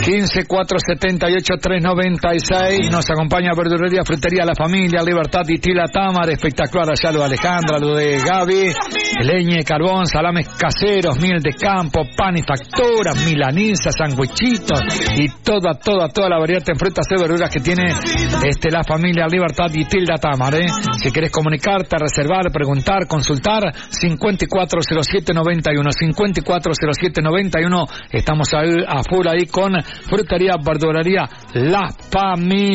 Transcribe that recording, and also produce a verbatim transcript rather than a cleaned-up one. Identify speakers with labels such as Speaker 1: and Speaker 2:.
Speaker 1: quince cuatrocientos setenta y ocho trescientos noventa y seis. Nos acompaña Verdulería Frutería La Familia, Libertad y Tila Támara. Espectacular allá lo de Alejandra, lo de Gaby. Leña y carbón, salames caseros, miel de campo, pan y facturas, milanesas, sandwichitos y toda, toda, toda la variedad en frutas y verduras que tiene este La Familia, Libertad y Tilda Támara, ¿eh? Si querés comunicarte, reservar, preguntar, consultar, cincuenta y cuatro cero siete noventa y uno, cincuenta y cuatro cero siete noventa y uno. Estamos ahí, a full ahí con Frutería, Verdulería La Familia.